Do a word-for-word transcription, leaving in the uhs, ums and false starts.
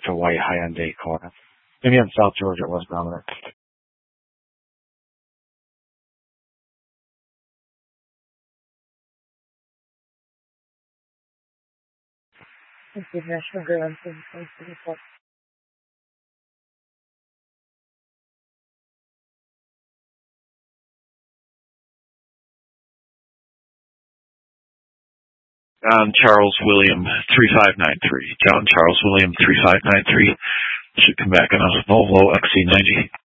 to white high-end decor. Maybe in South Georgia it was dominant. International Girl and John Charles William three five nine three. John Charles William three five nine three should come back on a Volvo X C ninety.